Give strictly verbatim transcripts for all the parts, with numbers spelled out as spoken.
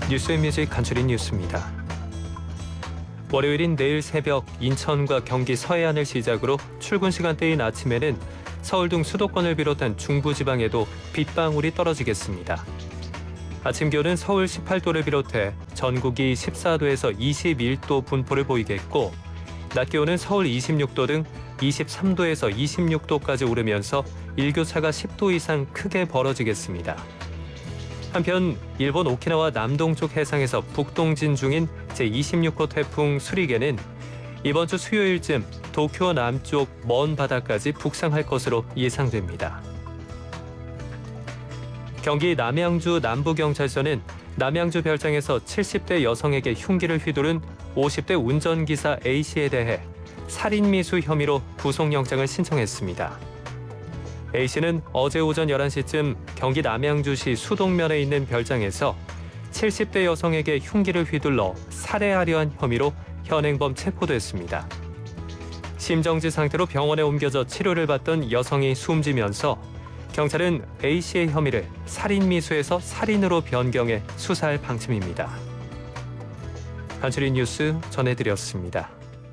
뉴스앤뮤직 간추린 뉴스입니다. 월요일인 내일 새벽 인천과 경기 서해안을 시작으로 출근 시간대인 아침에는 서울 등 수도권을 비롯한 중부지방에도 빗방울이 떨어지겠습니다. 아침 기온은 서울 십팔 도를 비롯해 전국이 십사 도에서 이십일 도 분포를 보이겠고, 낮 기온은 서울 이십육 도 등 이십삼 도에서 이십육 도까지 오르면서 일교차가 십 도 이상 크게 벌어지겠습니다. 한편 일본 오키나와 남동쪽 해상에서 북동진 중인 제이십육 호 태풍 수리게는 이번 주 수요일쯤 도쿄 남쪽 먼 바다까지 북상할 것으로 예상됩니다. 경기 남양주 남부경찰서는 남양주 별장에서 칠십 대 여성에게 흉기를 휘두른 오십 대 운전기사 A씨에 대해 살인미수 혐의로 구속영장을 신청했습니다. A씨는 어제 오전 열한 시쯤 경기 남양주시 수동면에 있는 별장에서 칠십 대 여성에게 흉기를 휘둘러 살해하려 한 혐의로 현행범 체포됐습니다. 심정지 상태로 병원에 옮겨져 치료를 받던 여성이 숨지면서 경찰은 A씨의 혐의를 살인미수에서 살인으로 변경해 수사할 방침입니다. 간추린 뉴스 전해드렸습니다.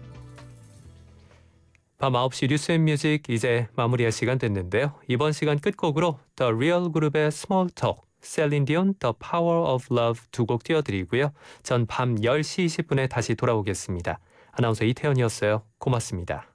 밤 아홉 시 뉴스앤뮤직 이제 마무리할 시간 됐는데요. 이번 시간 끝곡으로 The Real 그룹의 Small Talk, 셀린 디온 The Power of Love 두 곡 띄워드리고요. 전 밤 열 시 이십 분에 다시 돌아오겠습니다. 아나운서 이태현이었어요. 고맙습니다.